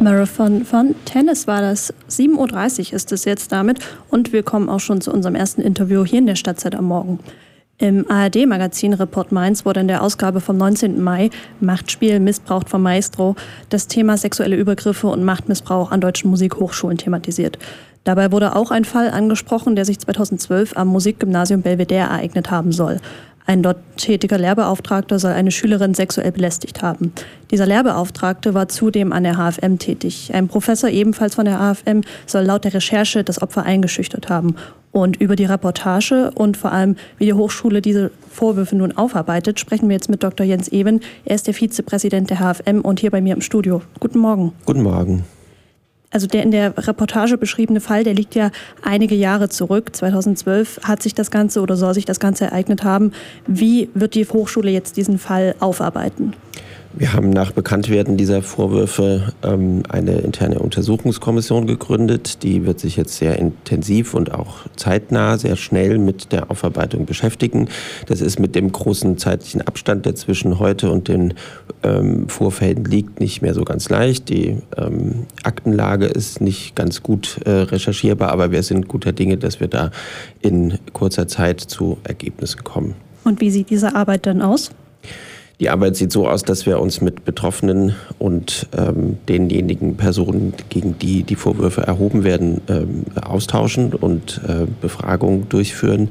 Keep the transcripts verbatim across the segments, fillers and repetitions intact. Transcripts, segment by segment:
Marathon von Tennis war das. sieben Uhr dreißig ist es jetzt damit und wir kommen auch schon zu unserem ersten Interview hier in der Stadtzeit am Morgen. Im A R D-Magazin Report Mainz wurde in der Ausgabe vom neunzehnten Mai Machtspiel, Missbrauch vom Maestro das Thema sexuelle Übergriffe und Machtmissbrauch an deutschen Musikhochschulen thematisiert. Dabei wurde auch ein Fall angesprochen, der sich zweitausendzwölf am Musikgymnasium Belvedere ereignet haben soll. Ein dort tätiger Lehrbeauftragter soll eine Schülerin sexuell belästigt haben. Dieser Lehrbeauftragte war zudem an der H F M tätig. Ein Professor ebenfalls von der H F M soll laut der Recherche das Opfer eingeschüchtert haben. Und über die Reportage und vor allem, wie die Hochschule diese Vorwürfe nun aufarbeitet, sprechen wir jetzt mit Doktor Jens Eben. Er ist der Vizepräsident der H F M und hier bei mir im Studio. Guten Morgen. Guten Morgen. Also der in der Reportage beschriebene Fall, der liegt ja einige Jahre zurück. zweitausendzwölf hat sich das Ganze oder soll sich das Ganze ereignet haben. Wie wird die Hochschule jetzt diesen Fall aufarbeiten? Wir haben nach Bekanntwerden dieser Vorwürfe ähm, eine interne Untersuchungskommission gegründet. Die wird sich jetzt sehr intensiv und auch zeitnah, sehr schnell mit der Aufarbeitung beschäftigen. Das ist mit dem großen zeitlichen Abstand, der zwischen heute und den ähm, Vorfällen liegt, nicht mehr so ganz leicht. Die ähm, Aktenlage ist nicht ganz gut äh, recherchierbar, aber wir sind guter Dinge, dass wir da in kurzer Zeit zu Ergebnissen kommen. Und wie sieht diese Arbeit dann aus? Die Arbeit sieht so aus, dass wir uns mit Betroffenen und ähm, denjenigen Personen, gegen die die Vorwürfe erhoben werden, ähm, austauschen und äh, Befragungen durchführen.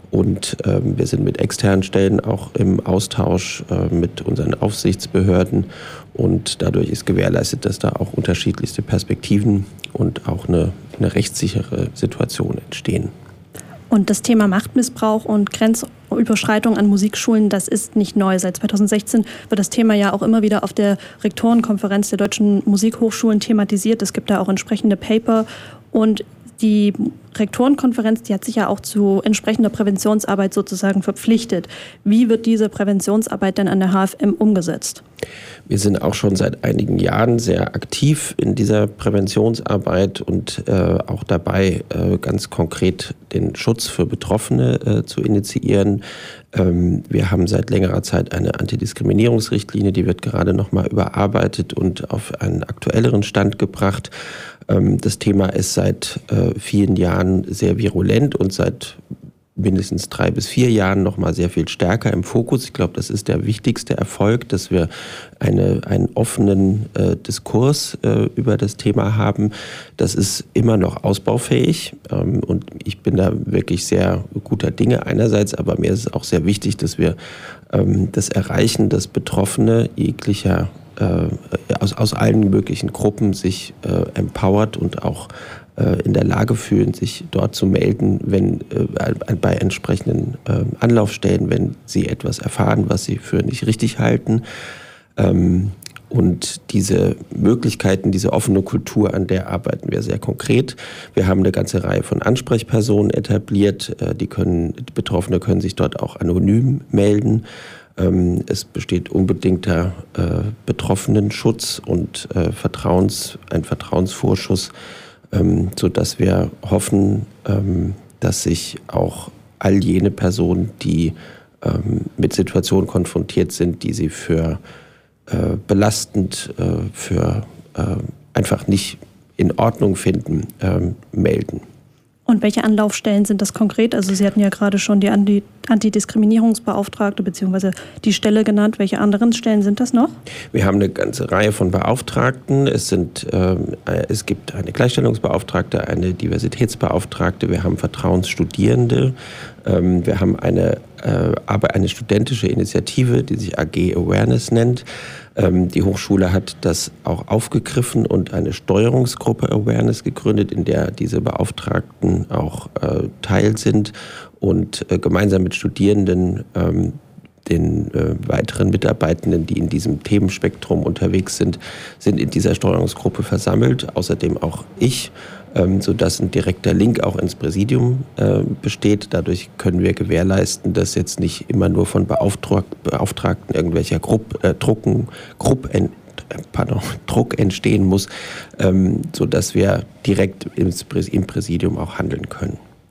Und ähm, wir sind mit externen Stellen auch im Austausch äh, mit unseren Aufsichtsbehörden. Und dadurch ist gewährleistet, dass da auch unterschiedlichste Perspektiven und auch eine, eine rechtssichere Situation entstehen. Und das Thema Machtmissbrauch und Grenzüberschreitung an Musikschulen, das ist nicht neu. Seit zweitausendsechzehn wird das Thema ja auch immer wieder auf der Rektorenkonferenz der deutschen Musikhochschulen thematisiert. Es gibt da auch entsprechende Paper und die Rektorenkonferenz, die hat sich ja auch zu entsprechender Präventionsarbeit sozusagen verpflichtet. Wie wird diese Präventionsarbeit denn an der H F M umgesetzt? Wir sind auch schon seit einigen Jahren sehr aktiv in dieser Präventionsarbeit und äh, auch dabei, äh, ganz konkret den Schutz für Betroffene äh, zu initiieren. Ähm, wir haben seit längerer Zeit eine Antidiskriminierungsrichtlinie, die wird gerade nochmal überarbeitet und auf einen aktuelleren Stand gebracht. Ähm, das Thema ist seit äh, vielen Jahren sehr virulent und seit mindestens drei bis vier Jahren noch mal sehr viel stärker im Fokus. Ich glaube, das ist der wichtigste Erfolg, dass wir eine, einen offenen äh, Diskurs äh, über das Thema haben. Das ist immer noch ausbaufähig ähm, und ich bin da wirklich sehr guter Dinge einerseits, aber mir ist es auch sehr wichtig, dass wir ähm, das erreichen, dass Betroffene jeglicher äh, aus, aus allen möglichen Gruppen sich äh, empowert und auch in der Lage fühlen, sich dort zu melden, wenn äh, bei entsprechenden äh, Anlaufstellen, wenn sie etwas erfahren, was sie für nicht richtig halten. Ähm, und diese Möglichkeiten, diese offene Kultur, an der arbeiten wir sehr konkret. Wir haben eine ganze Reihe von Ansprechpersonen etabliert. Äh, die können, die Betroffene können sich dort auch anonym melden. Ähm, es besteht unbedingter äh, Betroffenenschutz und äh, Vertrauens, ein Vertrauensvorschuss, Ähm, so dass wir hoffen, ähm, dass sich auch all jene Personen, die ähm, mit Situationen konfrontiert sind, die sie für äh, belastend, äh, für äh, einfach nicht in Ordnung finden, ähm, melden. Und welche Anlaufstellen sind das konkret? Also Sie hatten ja gerade schon die Anti- Antidiskriminierungsbeauftragte bzw. die Stelle genannt. Welche anderen Stellen sind das noch? Wir haben eine ganze Reihe von Beauftragten. Es, sind, ähm, es gibt eine Gleichstellungsbeauftragte, eine Diversitätsbeauftragte, wir haben Vertrauensstudierende, ähm, wir haben eine, äh, aber eine studentische Initiative, die sich A G Awareness nennt. Ähm, die Hochschule hat das auch aufgegriffen und eine Steuerungsgruppe Awareness gegründet, in der diese Beauftragten auch äh, Teil sind und äh, gemeinsam mit Studierenden ähm, den äh, weiteren Mitarbeitenden, die in diesem Themenspektrum unterwegs sind, sind in dieser Steuerungsgruppe versammelt. Außerdem auch ich, ähm, sodass ein direkter Link auch ins Präsidium äh, besteht. Dadurch können wir gewährleisten, dass jetzt nicht immer nur von Beauftrag- Beauftragten irgendwelcher Grupp, äh, Drucken, Grupp, äh, pardon, Druck entstehen muss, ähm, sodass wir direkt ins, im Präsidium auch handeln können.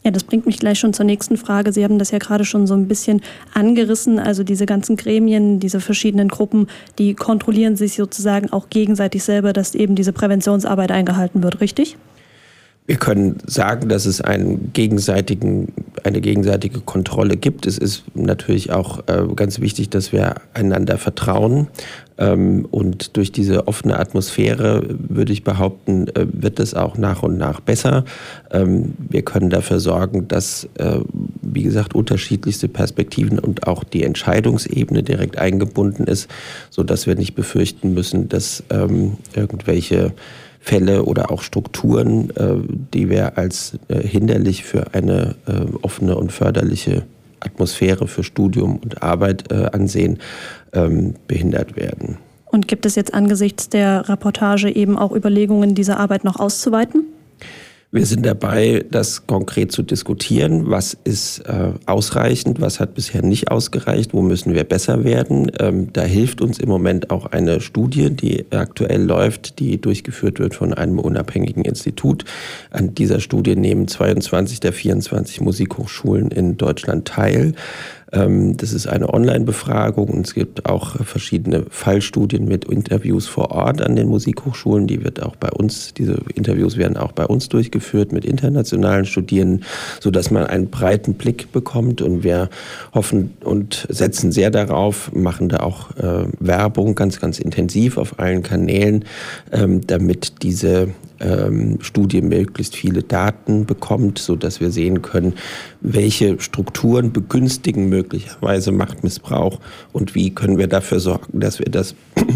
Ja, das bringt mich gleich schon zur nächsten Frage. Sie haben das ja gerade schon so ein bisschen angerissen. Also diese ganzen Gremien, diese verschiedenen Gruppen, die kontrollieren sich sozusagen auch gegenseitig selber, dass eben diese Präventionsarbeit eingehalten wird, richtig? Wir können sagen, dass es einen gegenseitigen, eine gegenseitige Kontrolle gibt. Es ist natürlich auch äh, ganz wichtig, dass wir einander vertrauen. Ähm, und durch diese offene Atmosphäre, würde ich behaupten, äh, wird es auch nach und nach besser. Ähm, wir können dafür sorgen, dass, äh, wie gesagt, unterschiedlichste Perspektiven und auch die Entscheidungsebene direkt eingebunden ist, sodass wir nicht befürchten müssen, dass ähm, irgendwelche Fälle oder auch Strukturen, die wir als hinderlich für eine offene und förderliche Atmosphäre für Studium und Arbeit ansehen, behindert werden. Und gibt es jetzt angesichts der Reportage eben auch Überlegungen, diese Arbeit noch auszuweiten? Wir sind dabei, das konkret zu diskutieren. Was ist äh, ausreichend, was hat bisher nicht ausgereicht, wo müssen wir besser werden? Ähm, da hilft uns im Moment auch eine Studie, die aktuell läuft, die durchgeführt wird von einem unabhängigen Institut. An dieser Studie nehmen zweiundzwanzig der vierundzwanzig Musikhochschulen in Deutschland teil. Das ist eine Online-Befragung und es gibt auch verschiedene Fallstudien mit Interviews vor Ort an den Musikhochschulen. Die wird auch bei uns, diese Interviews werden auch bei uns durchgeführt mit internationalen Studierenden, sodass man einen breiten Blick bekommt. Und wir hoffen und setzen sehr darauf, machen da auch äh, Werbung ganz, ganz intensiv auf allen Kanälen, ähm, damit diese ähm, Studie möglichst viele Daten bekommt, sodass wir sehen können, welche Strukturen begünstigen möglicherweise Machtmissbrauch und wie können wir dafür sorgen, dass wir das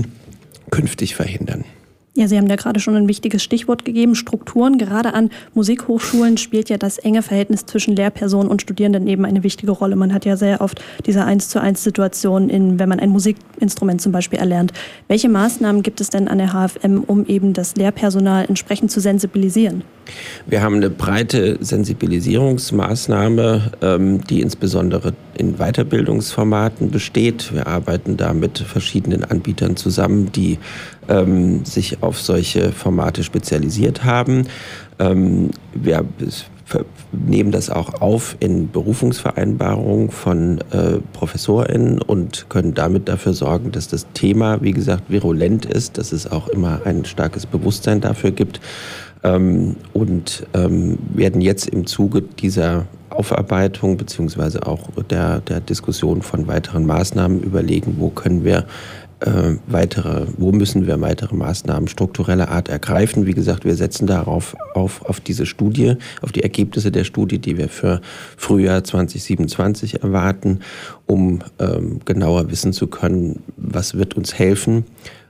künftig verhindern. Ja, Sie haben ja gerade schon ein wichtiges Stichwort gegeben, Strukturen. Gerade an Musikhochschulen spielt ja das enge Verhältnis zwischen Lehrperson und Studierenden eben eine wichtige Rolle. Man hat ja sehr oft diese eins zu eins Situation, in, wenn man ein Musikinstrument zum Beispiel erlernt. Welche Maßnahmen gibt es denn an der H F M, um eben das Lehrpersonal entsprechend zu sensibilisieren? Wir haben eine breite Sensibilisierungsmaßnahme, ähm, die insbesondere in Weiterbildungsformaten besteht. Wir arbeiten da mit verschiedenen Anbietern zusammen, die ähm, sich auf solche Formate spezialisiert haben. Ähm, wir nehmen das auch auf in Berufungsvereinbarungen von äh, ProfessorInnen und können damit dafür sorgen, dass das Thema, wie gesagt, virulent ist, dass es auch immer ein starkes Bewusstsein dafür gibt. Ähm, und ähm, werden jetzt im Zuge dieser Aufarbeitung beziehungsweise auch der, der Diskussion von weiteren Maßnahmen überlegen, wo können wir äh, weitere, wo müssen wir weitere Maßnahmen struktureller Art ergreifen. Wie gesagt, wir setzen darauf auf, auf diese Studie, auf die Ergebnisse der Studie, die wir für Frühjahr zwanzig siebenundzwanzig erwarten, um ähm, genauer wissen zu können, was wird uns helfen.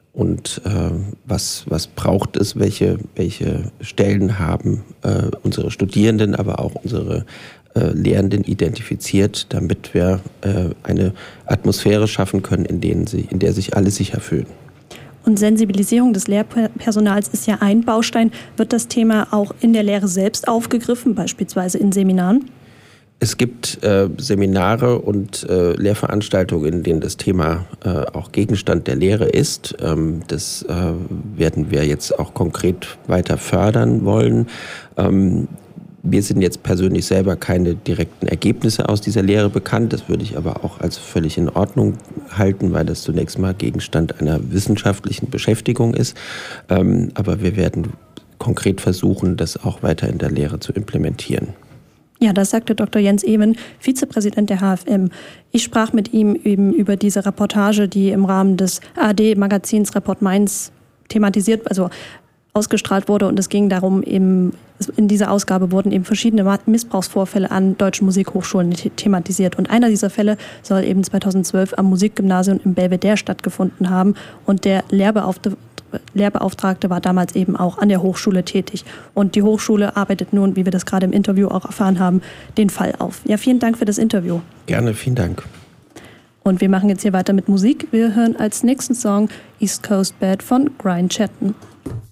Und äh, was, was braucht es, welche, welche Stellen haben äh, unsere Studierenden, aber auch unsere äh, Lehrenden identifiziert, damit wir äh, eine Atmosphäre schaffen können, in, denen sie, in der sich alle sicher fühlen. Und Sensibilisierung des Lehrpersonals ist ja ein Baustein. Wird das Thema auch in der Lehre selbst aufgegriffen, beispielsweise in Seminaren? Es gibt äh, Seminare und äh, Lehrveranstaltungen, in denen das Thema äh, auch Gegenstand der Lehre ist. Ähm, das äh, werden wir jetzt auch konkret weiter fördern wollen. Ähm, wir sind jetzt persönlich selber keine direkten Ergebnisse aus dieser Lehre bekannt. Das würde ich aber auch als völlig in Ordnung halten, weil das zunächst mal Gegenstand einer wissenschaftlichen Beschäftigung ist. Ähm, aber wir werden konkret versuchen, das auch weiter in der Lehre zu implementieren. Ja, das sagte Doktor Jens Ewen, Vizepräsident der H F M. Ich sprach mit ihm eben über diese Reportage, die im Rahmen des A R D-Magazins Report Mainz thematisiert, also ausgestrahlt wurde. Und es ging darum, eben in dieser Ausgabe wurden eben verschiedene Missbrauchsvorfälle an deutschen Musikhochschulen thematisiert. Und einer dieser Fälle soll eben zweitausendzwölf am Musikgymnasium in Belvedere stattgefunden haben. Und der Lehrbeauftragte Lehrbeauftragte war damals eben auch an der Hochschule tätig. Und die Hochschule arbeitet nun, wie wir das gerade im Interview auch erfahren haben, den Fall auf. Ja, vielen Dank für das Interview. Gerne, vielen Dank. Und wir machen jetzt hier weiter mit Musik. Wir hören als nächsten Song East Coast Bad von Brian Chatton.